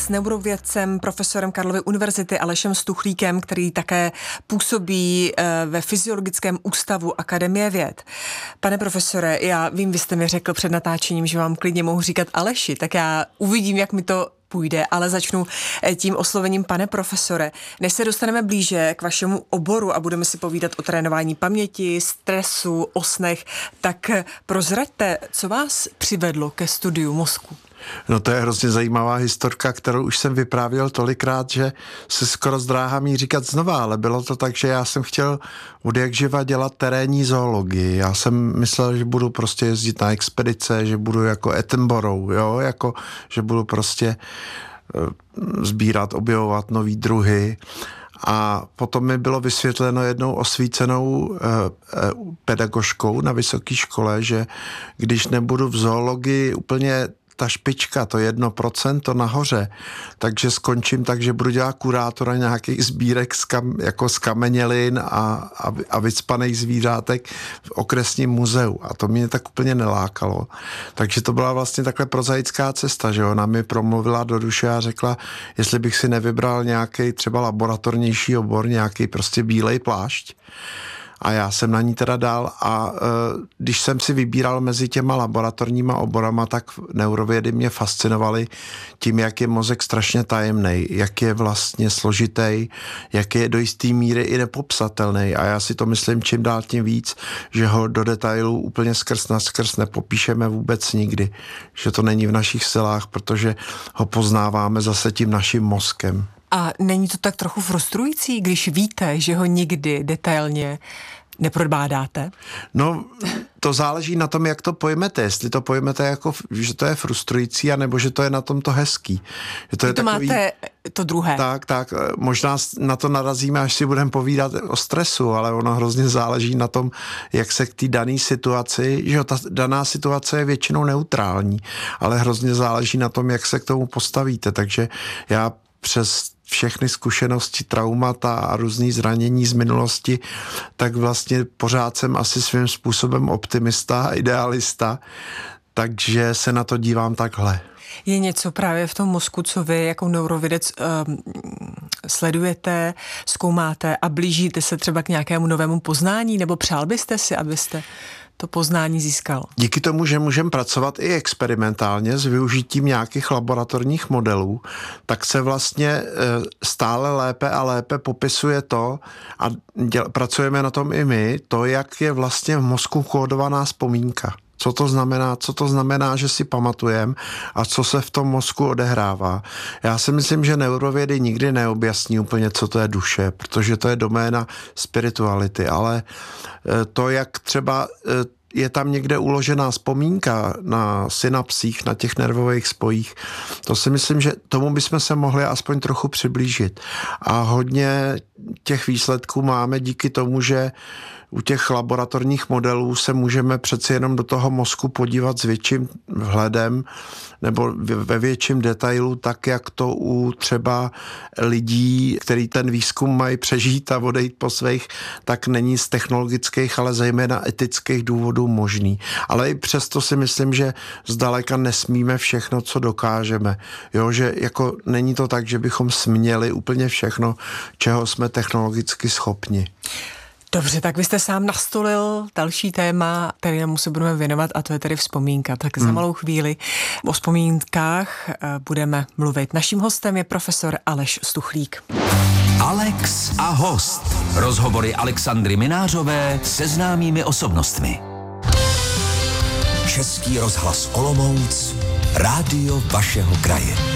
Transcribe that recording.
S neurovědcem, profesorem Karlovy univerzity Alešem Stuchlíkem, který také působí ve Fyziologickém ústavu Akademie věd. Pane profesore, já vím, vy jste mi řekl před natáčením, že vám klidně mohu říkat Aleši, tak já uvidím, jak mi to půjde, ale začnu tím oslovením pane profesore. Než se dostaneme blíže k vašemu oboru a budeme si povídat o trénování paměti, stresu, o snech, tak prozraďte, co vás přivedlo ke studiu mozku. No to je hrozně zajímavá historka, kterou už jsem vyprávěl tolikrát, že se skoro zdráhám jí říkat znova, ale bylo to tak, že já jsem chtěl od jak živa dělat terénní zoologii. Já jsem myslel, že budu prostě jezdit na expedice, že budu jako Attenborough, jo, jako, že budu prostě sbírat, objevovat nový druhy. A potom mi bylo vysvětleno jednou osvícenou pedagožkou na vysoké škole, že když nebudu v zoologii úplně ta špička, to 1% nahoře, takže skončím tak, že budu dělat kurátora nějakých sbírek z kamenělin a vycpaných zvířátek v okresním muzeu. A to mě tak úplně nelákalo. Takže to byla vlastně takhle prozaická cesta, že ona mi promluvila do duše a řekla, jestli bych si nevybral nějaký třeba laboratornější obor, nějaký prostě bílej plášť. A já jsem na ní teda dal a když jsem si vybíral mezi těma laboratorníma oborama, tak neurovědy mě fascinovaly tím, jak je mozek strašně tajemnej, jak je vlastně složitý, jak je do jistý míry i nepopsatelný. A já si to myslím čím dál tím víc, že ho do detailů úplně skrz na skrz nepopíšeme vůbec nikdy. Že to není v našich silách, protože ho poznáváme zase tím naším mozkem. A není to tak trochu frustrující, když víte, že ho nikdy detailně neprodbádáte? No, to záleží na tom, jak to pojmete. Jestli to pojmete jako, že to je frustrující, anebo že to je na tom to hezký. Že to je takový, máte to druhé. Tak. Možná na to narazíme, až si budeme povídat o stresu, ale ono hrozně záleží na tom, jak se k té dané situaci, že ta daná situace je většinou neutrální, ale hrozně záleží na tom, jak se k tomu postavíte. Takže já přes všechny zkušenosti, traumata a různý zranění z minulosti, tak vlastně pořád jsem asi svým způsobem optimista a idealista, takže se na to dívám takhle. Je něco právě v tom mozku, co vy jako neurovědec sledujete, zkoumáte a blížíte se třeba k nějakému novému poznání, nebo přál byste si, abyste to poznání získal? Díky tomu, že můžeme pracovat i experimentálně s využitím nějakých laboratorních modelů, tak se vlastně stále lépe a lépe popisuje to a pracujeme na tom i my, to, jak je vlastně v mozku kódovaná vzpomínka. Co to znamená, že si pamatujeme a co se v tom mozku odehrává. Já si myslím, že neurovědy nikdy neobjasní úplně, co to je duše, protože to je doména spirituality, ale to, jak třeba je tam někde uložená vzpomínka na synapsích, na těch nervových spojích, to si myslím, že tomu bychom se mohli aspoň trochu přiblížit. A hodně těch výsledků máme díky tomu, že u těch laboratorních modelů se můžeme přeci jenom do toho mozku podívat s větším vhledem nebo ve větším detailu, tak jak to u třeba lidí, který ten výzkum mají přežít a odejít po svých, tak není z technologických, ale zejména etických důvodů možný. Ale i přesto si myslím, že zdaleka nesmíme všechno, co dokážeme. Jo, že jako není to tak, že bychom směli úplně všechno, čeho jsme technologicky schopni. Dobře, tak vy jste sám nastolil další téma, kterému se budeme věnovat, a to je tedy vzpomínka. Tak za malou chvíli o vzpomínkách budeme mluvit. Naším hostem je profesor Aleš Stuchlík. Alex a host. Rozhovory Alexandry Minářové se známými osobnostmi. Český rozhlas Olomouc, rádio vašeho kraje.